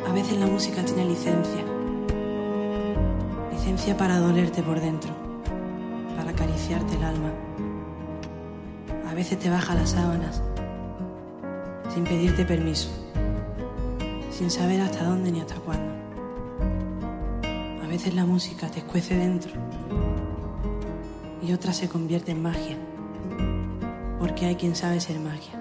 A veces la música tiene licencia. Licencia para dolerte por dentro, para acariciarte el alma. A veces te baja las sábanas, sin pedirte permiso, sin saber hasta dónde ni hasta cuándo. A veces la música te escuece dentro y otra se convierte en magia, porque hay quien sabe ser magia.